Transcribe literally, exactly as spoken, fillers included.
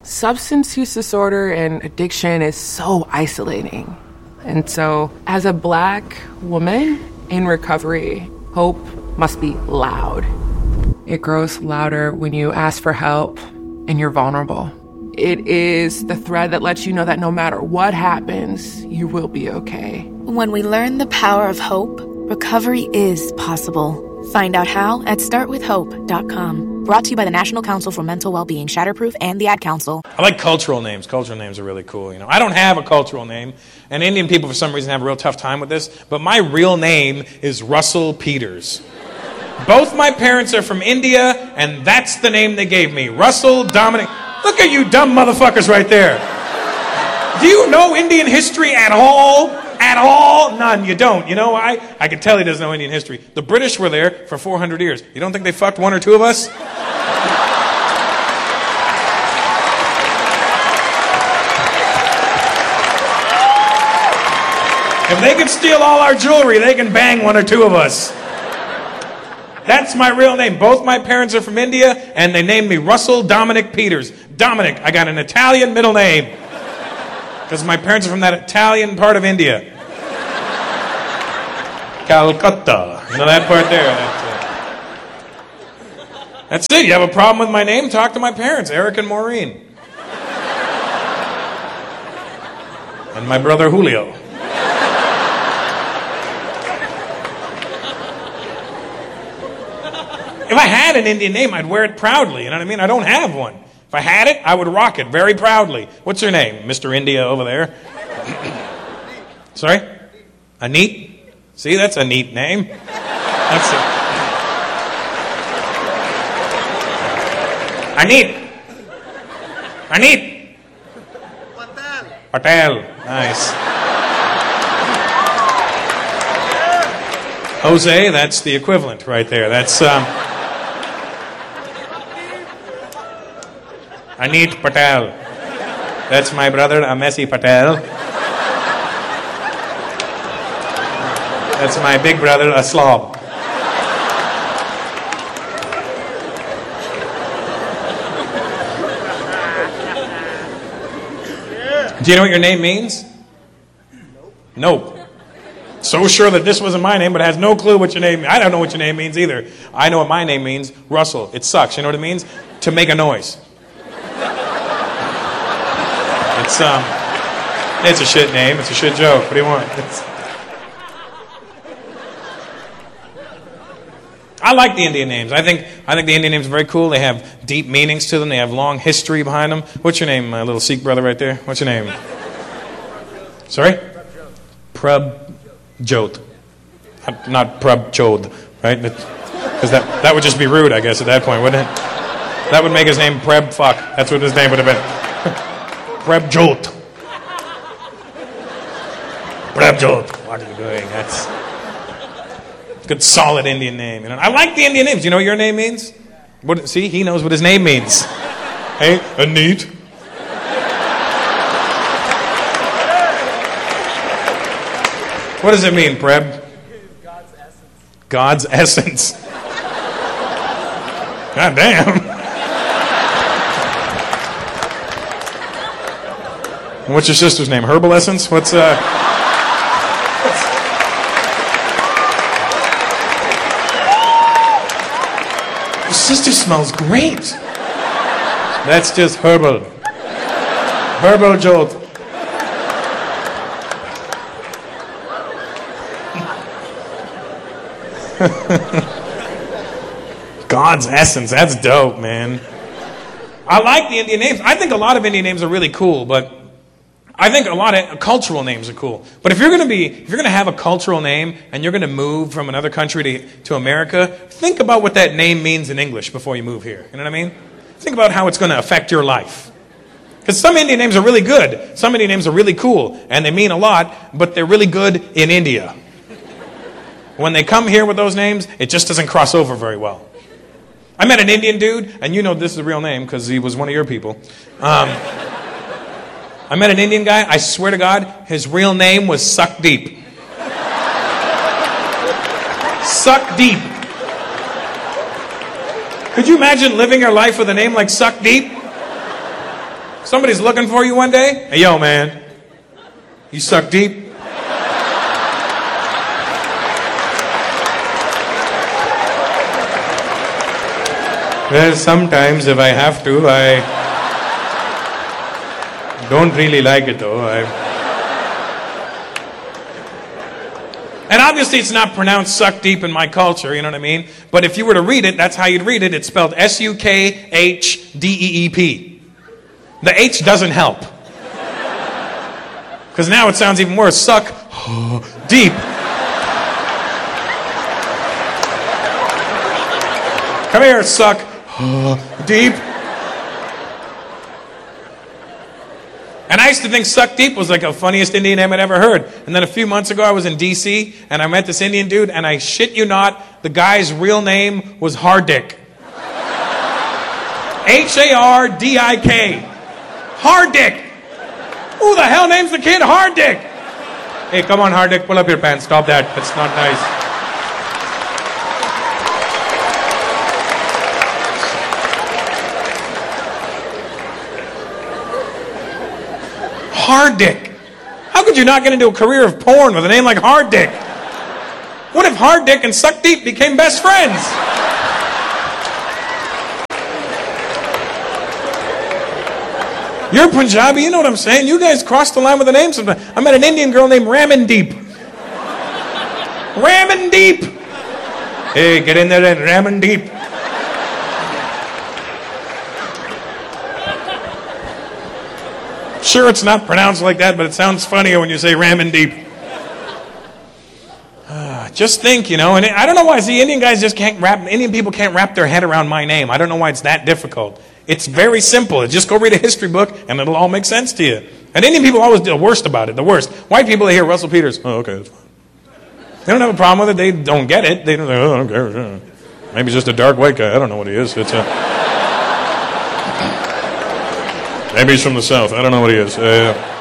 Substance use disorder and addiction is so isolating. And so, as a Black woman in recovery, hope must be loud. It grows louder when you ask for help and you're vulnerable. It is the thread that lets you know that no matter what happens, you will be okay. When we learn the power of hope, recovery is possible. Find out how at start with hope dot com. Brought to you by the National Council for Mental Wellbeing, Shatterproof, and the Ad Council. I like cultural names. Cultural names are really cool. You know, I don't have a cultural name, and Indian people for some reason have a real tough time with this, but my real name is Russell Peters. Both my parents are from India, and that's the name they gave me. Russell Dominic. Look at you dumb motherfuckers right there. Do you know Indian history at all? At all? None. You don't. You know why? I can tell he doesn't know Indian history. The British were there for four hundred years. You don't think they fucked one or two of us? If they can steal all our jewelry, they can bang one or two of us. That's my real name. Both my parents are from India, and they named me Russell Dominic Peters. Dominic, I got an Italian middle name. Because my parents are from that Italian part of India. Calcutta. You know that part there? That's it. That's it. You have a problem with my name? Talk to my parents, Eric and Maureen. And my brother Julio. If I had an Indian name, I'd wear it proudly. You know what I mean? I don't have one. If I had it, I would rock it very proudly. What's your name? Mister India over there. Sorry? Aneet? See, that's a neat name. That's it. Aneet. Aneet. Patel. Patel. Nice. Jose, that's the equivalent right there. That's, um... Aneet Patel. That's my brother, Amesi Patel. That's my big brother, a slob. Do you know what your name means? Nope. So sure that this wasn't my name, but has no clue what your name means. I don't know what your name means either. I know what my name means. Russell. It sucks. You know what it means? To make a noise. It's um, it's a shit name. It's a shit joke. What do you want? It's... I like the Indian names. I think I think the Indian names are very cool. They have deep meanings to them. They have long history behind them. What's your name, my little Sikh brother right there? What's your name? Sorry? Prabjot. Not Prabchod, right? Because that that would just be rude, I guess, at that point, wouldn't it? That would make his name Preb Fuck. That's what his name would have been. Prabjot. Prabjot. What are you doing? That's a good, solid Indian name. You know? I like the Indian names. Do you know what your name means? What, see, he knows what his name means. Hey, Aneet. What does it mean, Preb? God's essence. God's essence. God damn. What's your sister's name? Herbal Essence? What's uh? What's... Your sister smells great. That's just herbal. Herbal jolt. God's essence. That's dope, man. I like the Indian names. I think a lot of Indian names are really cool, but I think a lot of cultural names are cool. But if you're going to be, if you're going to have a cultural name and you're going to move from another country to, to America, think about what that name means in English before you move here. You know what I mean? Think about how it's going to affect your life. Because some Indian names are really good. Some Indian names are really cool, and they mean a lot, but they're really good in India. When they come here with those names, it just doesn't cross over very well. I met an Indian dude, and you know this is a real name because he was one of your people. Um, I met an Indian guy, I swear to God, his real name was Suck Deep. Suck Deep. Could you imagine living your life with a name like Suck Deep? Somebody's looking for you one day. Hey, yo, man. You suck deep? Well, sometimes if I have to, I don't really like it though. I... And obviously it's not pronounced suck deep in my culture, you know what I mean? But if you were to read it, that's how you'd read it. It's spelled S U K H D E E P. The H doesn't help. Because now it sounds even worse. Suck deep. Come here, suck deep. And I used to think suck deep was like the funniest Indian name I'd ever heard. And then a few months ago I was in D C and I met this Indian dude, and I shit you not, the guy's real name was Hardik. H A R D I K. Hardik. Who the hell names the kid Hardik? Hey, come on, Hardik, pull up your pants. Stop that. That's not nice. Hardik. How could you not get into a career of porn with a name like Hardik? What if Hardik and Suck Deep became best friends? You're Punjabi, you know what I'm saying? You guys crossed the line with the name sometimes. I met an Indian girl named Ramandeep. Ramandeep. Hey, get in there and Ramandeep. Sure, it's not pronounced like that, but it sounds funnier when you say Ramandeep. Uh, just think, you know, and I don't know why. See, Indian guys just can't wrap, Indian people can't wrap their head around my name. I don't know why it's that difficult. It's very simple. Just go read a history book and it'll all make sense to you. And Indian people always do the worst about it, the worst. White people, they hear Russell Peters. Oh, okay, that's fine. They don't have a problem with it. They don't get it. They don't say, oh, okay. Maybe he's just a dark white guy. I don't know what he is. It's a... Maybe he's from the South. I don't know what he is. Uh,